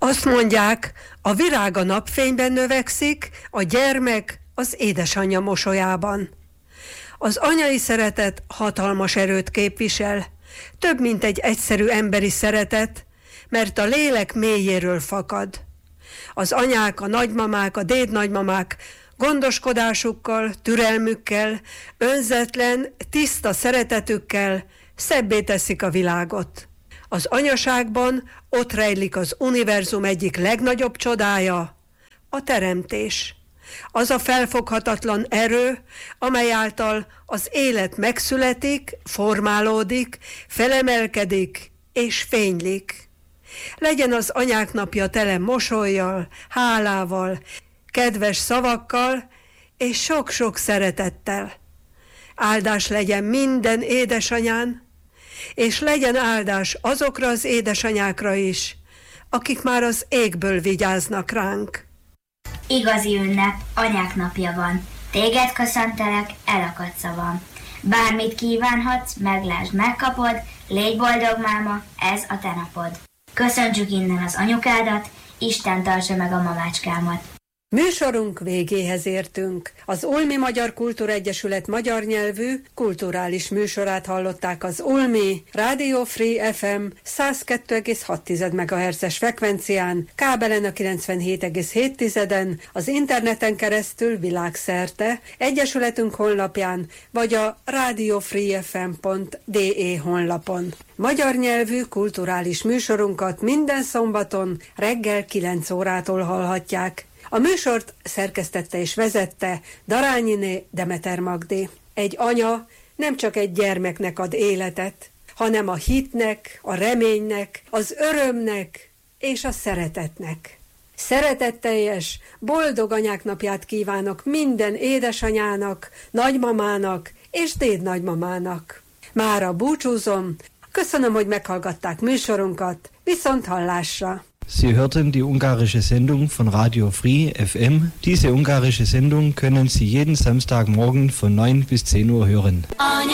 Azt mondják, a virág a napfényben növekszik, a gyermek az édesanyja mosolyában. Az anyai szeretet hatalmas erőt képvisel, több mint egy egyszerű emberi szeretet, mert a lélek mélyéről fakad. Az anyák, a nagymamák, a dédnagymamák gondoskodásukkal, türelmükkel, önzetlen, tiszta szeretetükkel szebbé teszik a világot. Az anyaságban ott rejlik az univerzum egyik legnagyobb csodája, a teremtés. Az a felfoghatatlan erő, amely által az élet megszületik, formálódik, felemelkedik és fénylik. Legyen az anyák napja tele mosollyal, hálával, kedves szavakkal és sok-sok szeretettel. Áldás legyen minden édesanyán, és legyen áldás azokra az édesanyákra is, akik már az égből vigyáznak ránk. Igazi ünnep, anyák napja van. Téged köszöntelek, elakadt szavam. Bármit kívánhatsz, meglásd, megkapod, légy boldog máma, ez a te napod. Köszöntsük innen az anyukádat, Isten tartsa meg a mamácskámat. Műsorunk végéhez értünk. Az Ulmi Magyar Kultúregyesület magyar nyelvű kulturális műsorát hallották az Ulmi Radio Free FM 102,6 MHz-es frekvencián, kábelen a 97,7-en, az interneten keresztül világszerte, egyesületünk honlapján vagy a radiofreefm.de honlapon. Magyar nyelvű kulturális műsorunkat minden szombaton reggel 9 órától hallhatják. A műsort szerkesztette és vezette Darányiné Demeter Magdi. Egy anya nem csak egy gyermeknek ad életet, hanem a hitnek, a reménynek, az örömnek és a szeretetnek. Szeretetteljes, boldog anyák napját kívánok minden édesanyának, nagymamának és dédnagymamának. Mára búcsúzom, köszönöm, hogy meghallgatták műsorunkat, viszont hallásra! Sie hörten die ungarische Sendung von Radio Free FM. Diese ungarische Sendung können Sie jeden Samstagmorgen von 9 bis 10 Uhr hören.